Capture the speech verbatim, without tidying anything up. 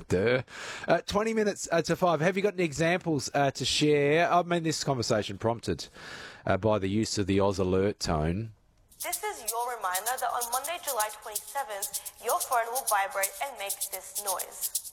Duh. Uh, twenty minutes uh, to five. Have you got any examples uh, to share? I mean, this conversation prompted uh, by the use of the Oz alert tone. This is your reminder that on Monday, July twenty-seventh, your phone will vibrate and make this noise.